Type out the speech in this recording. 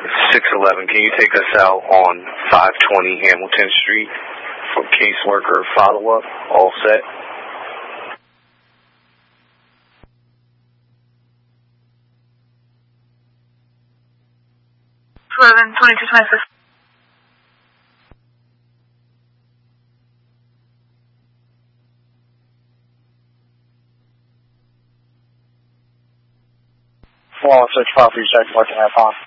611, can you take us out on 520 Hamilton Street for caseworker follow-up? All set. 2226. Search file for your check. What can I find?